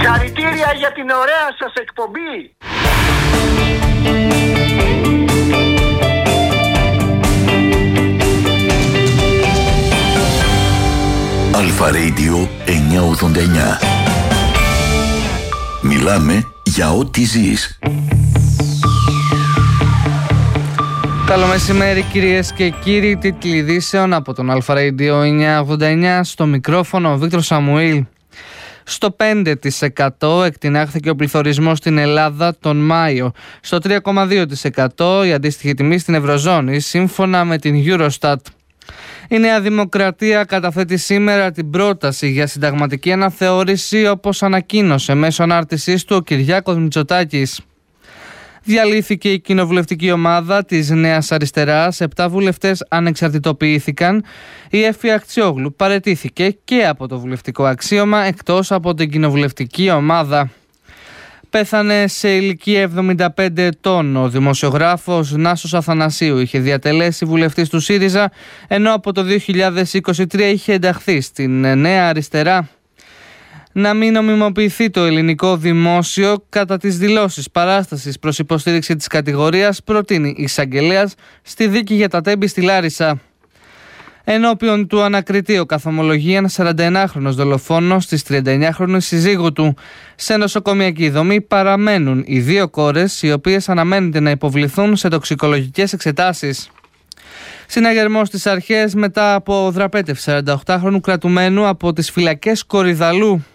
Συγχαρητήρια για την ωραία σας εκπομπή. Αλφα Radio 989. Μιλάμε για ό,τι ζεις. Καλό μεσημέρι κυρίες και κύριοι, τίτλοι ειδήσεων από τον Αλφα Radio 989. Στο μικρόφωνο ο Βίκτορ Σαμουήλ. Στο 5% εκτινάχθηκε ο πληθωρισμός στην Ελλάδα τον Μάιο. Στο 3,2% η αντίστοιχη τιμή στην Ευρωζώνη, σύμφωνα με την Eurostat. Η Νέα Δημοκρατία καταθέτει σήμερα την πρόταση για συνταγματική αναθεώρηση, όπως ανακοίνωσε μέσω ανάρτησής του ο Κυριάκος Μητσοτάκης. Διαλύθηκε η κοινοβουλευτική ομάδα της Νέας Αριστεράς, 7 βουλευτές ανεξαρτητοποιήθηκαν. Η Εύη Αχτσιόγλου παραιτήθηκε και από το βουλευτικό αξίωμα, εκτός από την κοινοβουλευτική ομάδα. Πέθανε σε ηλικία 75 ετών ο δημοσιογράφος Νάσος Αθανασίου. Είχε διατελέσει βουλευτής του ΣΥΡΙΖΑ, ενώ από το 2023 είχε ενταχθεί στην Νέα Αριστερά. Να μην νομιμοποιηθεί το ελληνικό δημόσιο κατά τις δηλώσεις παράστασης προς υποστήριξη της κατηγορίας, προτείνει εισαγγελέας στη δίκη για τα Τέμπη στη Λάρισα. Ενώπιον του ανακριτή καθομολογεί ένα 41χρονος δολοφόνος της 39χρονης συζύγου του. Σε νοσοκομιακή δομή παραμένουν οι 2 κόρες, οι οποίες αναμένεται να υποβληθούν σε τοξικολογικές εξετάσεις. Συναγερμός στις αρχές μετά από δραπέτευση 48χρονου κρατουμένου από τις φυλακές Κορυδαλού.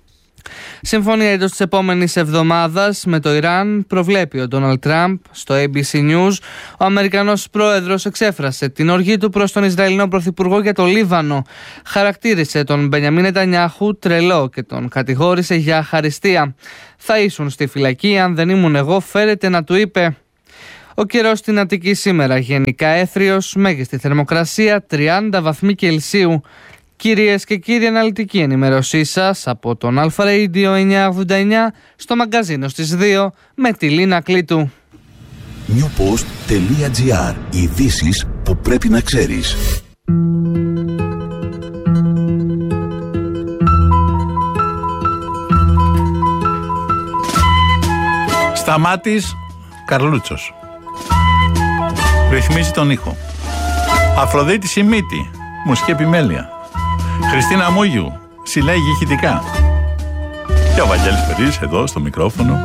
Συμφωνία εντός της επόμενης εβδομάδας με το Ιράν, προβλέπει ο Ντόναλντ Τραμπ στο ABC News. Ο Αμερικανός πρόεδρος εξέφρασε την οργή του προς τον Ισραηλινό πρωθυπουργό για το Λίβανο. Χαρακτήρισε τον Μπενιαμίν Νετανιάχου τρελό και τον κατηγόρησε για αχαριστία. Θα ήσουν στη φυλακή αν δεν ήμουν εγώ, φέρετε να του είπε. Ο καιρός στην Αττική σήμερα γενικά έθριος, μέγιστη θερμοκρασία 30 βαθμοί Κελσίου. Κυρίες και κύριοι, αναλυτική ενημέρωσή σας από τον Αλφα Radio 989 στο μαγκαζίνο στις 2 με τη Λίνα Κλήτου. newpost.gr. Ειδήσεις που πρέπει να ξέρεις. Σταμάτης Καρλούτσος ρυθμίζει τον ήχο. Αφροδίτη Σιμίτη, μουσική επιμέλεια. Χριστίνα Μούγιου συλλέγει ηχητικά. Και ο Βαγγέλης Περής εδώ στο μικρόφωνο.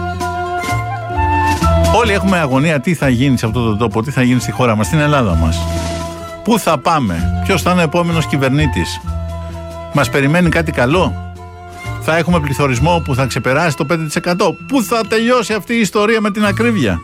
Όλοι έχουμε αγωνία τι θα γίνει σε αυτόν τον τόπο, τι θα γίνει στη χώρα μας, στην Ελλάδα μας. Πού θα πάμε, ποιος θα είναι ο επόμενος κυβερνήτης. Μας περιμένει κάτι καλό. Θα έχουμε πληθωρισμό που θα ξεπεράσει το 5%. Πού θα τελειώσει αυτή η ιστορία με την ακρίβεια.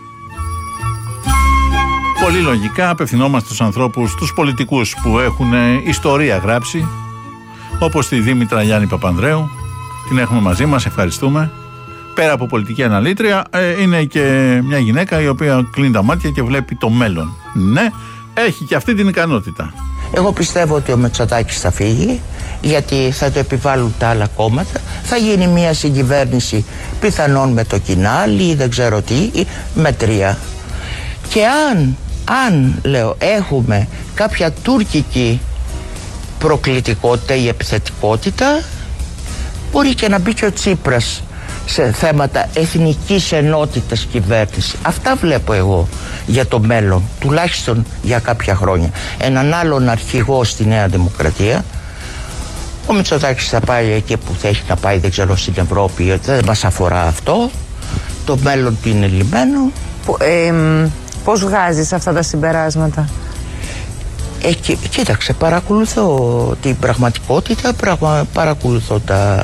Πολύ λογικά απευθυνόμαστε στους ανθρώπους, τους πολιτικούς που έχουν ιστορία γράψει, όπως τη Δήμητρα Γιάννη Παπανδρέου. Την έχουμε μαζί μας, ευχαριστούμε. Πέρα από πολιτική αναλήτρια, είναι και μια γυναίκα η οποία κλείνει τα μάτια και βλέπει το μέλλον. Ναι, έχει και αυτή την ικανότητα. Εγώ πιστεύω ότι ο Μητσοτάκης θα φύγει, γιατί θα το επιβάλλουν τα άλλα κόμματα. Θα γίνει μια συγκυβέρνηση πιθανόν με το Κινάλι ή δεν ξέρω τι, με 3. Και αν λέω έχουμε κάποια τουρκική προκλητικότητα ή επιθετικότητα, μπορεί και να μπει και ο Τσίπρας σε θέματα εθνικής ενότητας κυβέρνηση. Αυτά βλέπω εγώ για το μέλλον, τουλάχιστον για κάποια χρόνια. Έναν άλλον αρχηγό στη Νέα Δημοκρατία. Ο Μητσοτάκης θα πάει εκεί που θα έχει να πάει, δεν ξέρω, στην Ευρώπη, δεν μας αφορά αυτό. Το μέλλον του είναι λυμμένο. Πώς βγάζεις αυτά τα συμπεράσματα? Κοίταξε, παρακολουθώ την πραγματικότητα, παρακολουθώ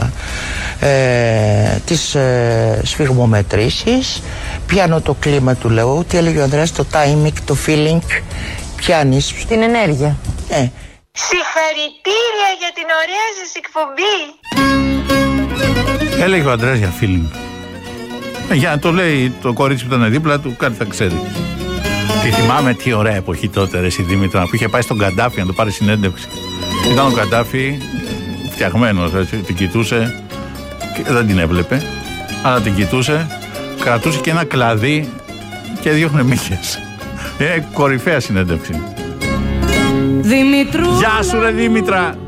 τις σφιγμομετρήσεις, πιάνω το κλίμα του λαού, τι έλεγε ο Ανδρέας, το timing, το feeling, πιάνεις την ενέργεια. Συγχαρητήρια για την ωραία σας εκπομπή. Έλεγε ο Ανδρέας για feeling. Για να το λέει το κορίτσι που ήταν δίπλα του, κάτι θα ξέρει. Τη θυμάμαι τι ωραία εποχή τότε, ρε, η Δήμητρα, που είχε πάει στον Καντάφη να το πάρει συνέντευξη. Ήταν ο Καντάφη φτιαγμένος, την κοιτούσε, και δεν την έβλεπε, αλλά την κοιτούσε, κρατούσε και ένα κλαδί και διώχνε μύχες. Κορυφαία συνέντευξη. Δημητρού. Γεια σου, ρε Δήμητρα.